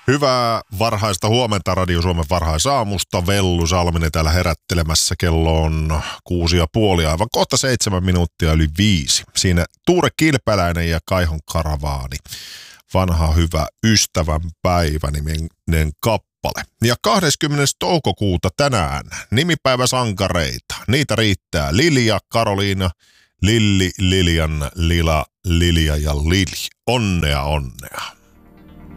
Hyvää varhaista huomenta Radio Suomen varhaisaamusta. Vellu Salminen täällä herättelemässä. Kello on 6:30, aivan kohta 7 minuuttia yli 5. Siinä Tuure Kilpäläinen ja Kaihon Karavaani. Vanha hyvä ystävänpäivä niminen kappale. Ja 20. toukokuuta tänään nimipäiväsankareita. Niitä riittää Lilja, Karoliina, Lilli, Lilian, Lila, Lilja ja Lili. Onnea, onnea.